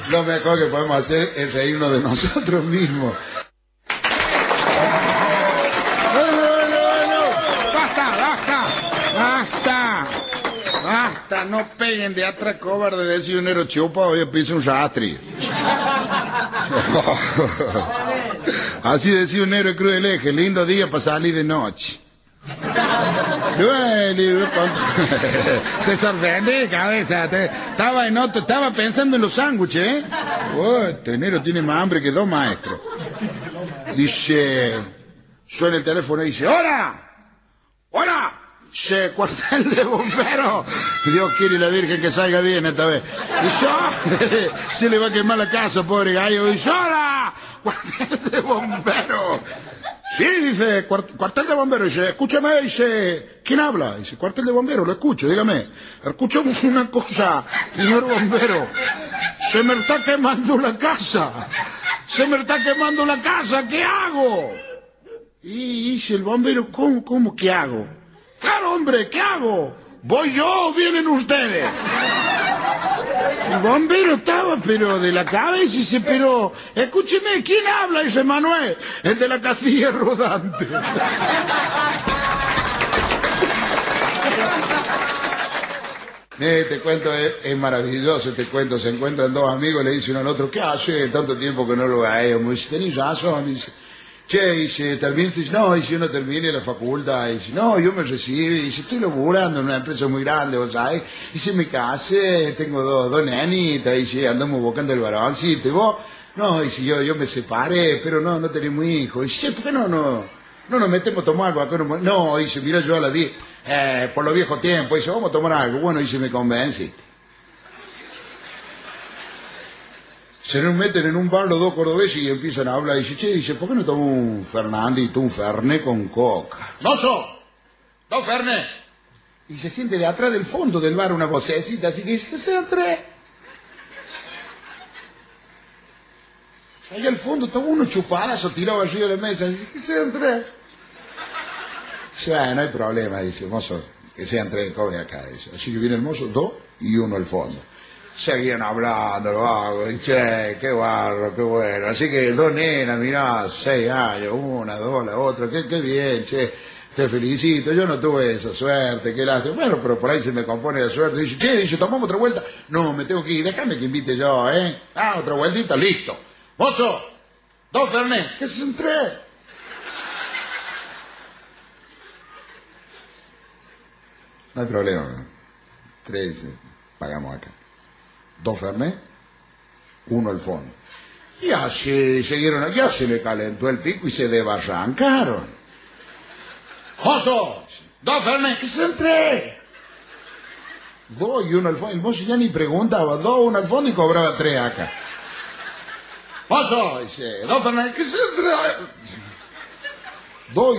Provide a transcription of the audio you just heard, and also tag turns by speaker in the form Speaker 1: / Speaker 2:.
Speaker 1: Lo mejor que podemos hacer es reírnos de nosotros mismos. Basta, no peguen de atrás cobarde de decir un nero chupa o yo piso un ratri. Así decía un nero cruz del eje, lindo día para salir de noche. Te sorprende, cabeza. Estaba pensando en los sándwiches, ¿eh? Este nero tiene más hambre que 2 maestros. Dice, suena el teléfono y dice, ¡hola! ¡Hola! Se cuartel de bomberos. Dios quiere la Virgen que salga bien esta vez. Dice, se le va a quemar la casa, pobre gallo. Dice, ¡hola! Cuartel de bomberos. Sí, dice, cuartel de bomberos. Dice, escúchame, dice, ¿quién habla? Dice, cuartel de bomberos, lo escucho, dígame. Escucho una cosa, señor bombero. Se me está quemando la casa. Se me está quemando la casa, ¿qué hago? Y dice el bombero, ¿cómo qué hago? Claro, hombre, ¿qué hago? ¿Voy yo o vienen ustedes? El bombero estaba, pero de la cabeza, y dice, pero, escúcheme, ¿quién habla? Dice, Manuel, el de la casilla rodante. Te cuento, es maravilloso este cuento. Se encuentran 2 amigos, le dice uno al otro, ¿qué hace? Tanto tiempo que no lo veo. Dice, tenés razón, dice. Che, dice, ¿terminaste? Dice, no, dice, yo no terminé la facultad. Dice, no, yo me recibí. Dice, estoy laburando en una empresa muy grande, ¿vos sabés? Dice, me casé, tengo dos nenitas. Dice, andamos buscando el varoncito. ¿Y vos? No, dice, yo me separé, pero no tenemos hijos. Dice, che, ¿por qué no nos metemos a tomar algo acá? No, dice, mira, yo a las 10, por los viejos tiempos. Dice, vamos a tomar algo. Bueno, dice, me convenciste. Se nos meten en un bar los 2 cordobeses y empiezan a hablar. Y dice, ¿por qué no tomo un Fernandito, un Fernet con coca? ¡Mozo! ¡2 Fernet! Y se siente de atrás del fondo del bar una vocecita, así que dice, ¿qué sean 3? Allá al fondo está uno chupadazo tirado arriba de la mesa. Dice, ¿qué sean 3? Dice, no hay problema, dice, mozo, que sean 3, cobre acá. Dice. Así que viene el mozo, 2 y 1 al fondo. Seguían hablando, lo hago, y che, qué barro, qué bueno. Así que 2 nenas, mirá, 6 años, una, 2, la otra, qué bien, che, te felicito. Yo no tuve esa suerte, qué lástima. Bueno, pero por ahí se me compone la suerte. Dice, che, dice, tomamos otra vuelta. No, me tengo que ir, déjame que invite yo, ¿eh? Ah, otra vueltita, listo. Mozo, 2 Fernet, ¿qué son 3? No hay problema, 3, pagamos acá. 2 Fernet, 1 al fondo. Y así siguieron, ya se le calentó el pico y se desbarrancaron. ¡Joso! 2 Fernet, ¿qué son 3? 2 y 1 al fondo. El mozo ya ni preguntaba, 2, 1 al fondo y cobraba 3 acá. ¡Joso! Dice, 2 Fernet, ¿qué son 3? 2